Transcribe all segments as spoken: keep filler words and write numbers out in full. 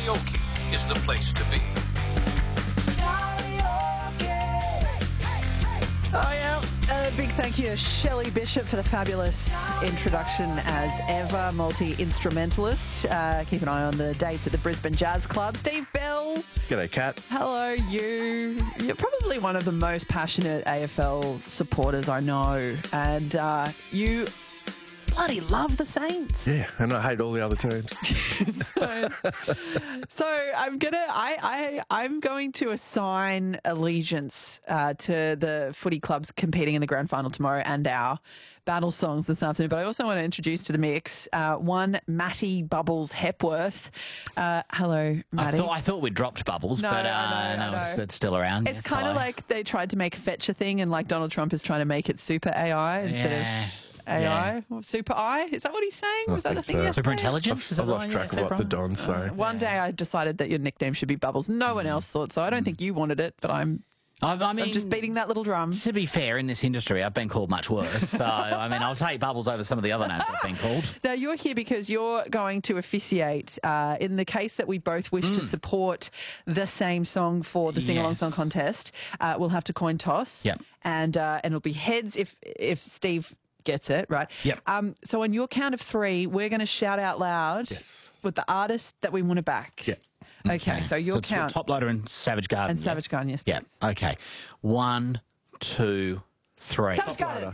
karaoke is the place to be. Oh, yeah. A big thank you to Shelley Bishop for the fabulous introduction as ever, multi-instrumentalist. Uh, keep an eye on the dates at the Brisbane Jazz Club. Steve Bell. G'day, Kat. Hello, you. You're probably one of the most passionate A F L supporters I know. And uh, you bloody love the Saints. Yeah, and I hate all the other teams. so, so I'm gonna, I, I, I'm going to assign allegiance uh, to the footy clubs competing in the grand final tomorrow and our battle songs this afternoon. But I also want to introduce to the mix uh, one Matty Bubbles Hepworth. Uh, hello, Matty. I thought I thought we dropped Bubbles, No, but uh, I know, I no, know. it's, it's still around. It's yes, kind of hello. like they tried to make Fetch a thing, and like Donald Trump is trying to make it super A I instead Yeah. of A I Yeah. or super I. Is that what he's saying? Was that the think thing so. yesterday? Super intelligence? I've, Is that I've the lost one? track Yeah, of what the super- Dons say. One day I decided that your nickname should be Bubbles. No one else thought so. I don't think you wanted it, but I'm, I, I mean, I'm just beating that little drum. To be fair, in this industry, I've been called much worse. So, I mean, I'll take Bubbles over some of the other names I've been called. Now, you're here because you're going to officiate uh, in the case that we both wish to support the same song for the sing-along Yes. song contest. Uh, we'll have to coin toss. Yep. And, uh, and it'll be heads if if Steve gets it, right? Yep. Um, so on your count of three, we're going to shout out loud Yes. with the artist that we want to back. Yeah. Okay, so your So it's count. Top Loader and Savage Garden. And yeah? Savage Garden, yes, Yeah. please. Okay. One, two, three. Savage Garden.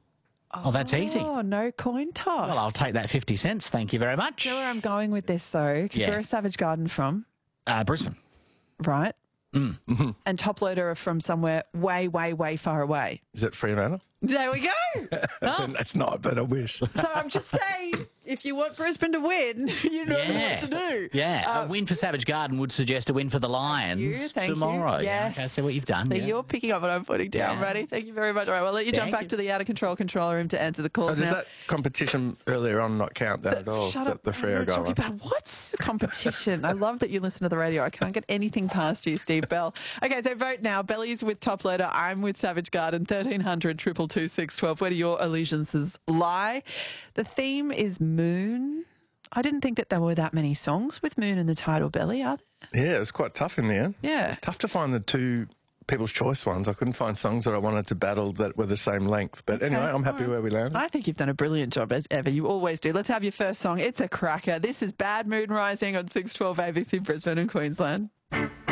Oh, that's easy. Oh, no coin toss. Well, I'll take that fifty cents. Thank you very much. You know where I'm going with this, though? Because Yes. we're a Savage Garden from, Uh, Brisbane. right? Mm. Mm-hmm. And Top Loader are from somewhere way, way, way far away. Is that Fremantle? There we go. Oh. That's not, but I wish. So I'm just saying, if you want Brisbane to win, you know Yeah. what to do. Yeah. Uh, a win for Savage Garden would suggest a win for the Lions you, thank tomorrow. You. Yeah, Yes. okay, I see what you've done. So yeah. you're picking up what I'm putting down, Yeah. buddy. Thank you very much. All right, well, I'll let you jump Thank back you. to the out of control control room to answer the Oh, calls does now. that competition earlier on not count that at all? Shut the, up. The I Freo don't wanna goal. talk about what's competition. I love that you listen to the radio. I can't get anything past you, Steve Bell. Okay, so vote now. Belly's with Top Loader. I'm with Savage Garden. thirteen hundred, two two two, six one two. Where do your allegiances lie? The theme is Moon. I didn't think that there were that many songs with Moon in the title, Belly, are there? Yeah, it was quite tough in the end. Yeah. It's tough to find the two People's Choice ones. I couldn't find songs that I wanted to battle that were the same length. But anyway, I'm happy all right. where we landed. I think you've done a brilliant job as ever. You always do. Let's have your first song. It's a cracker. This is Bad Moon Rising on six twelve A B C Brisbane and Queensland.